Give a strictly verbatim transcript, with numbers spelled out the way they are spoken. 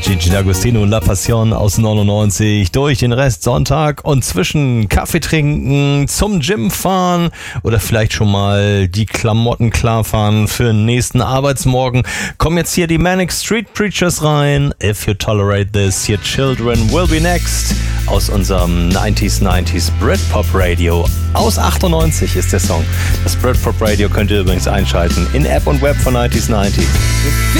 Gigi D'Agostino und La Passion aus neunundneunzig durch den Rest Sonntag und zwischen Kaffee trinken, zum Gym fahren oder vielleicht schon mal die Klamotten klar fahren für den nächsten Arbeitsmorgen. Kommen jetzt hier die Manic Street Preachers rein. If you tolerate this, your children will be next. Aus unserem neunziger neunzig Britpop Radio. Aus achtundneunzig ist der Song. Das Britpop Radio könnt ihr übrigens einschalten in App und Web von neunziger neunzig.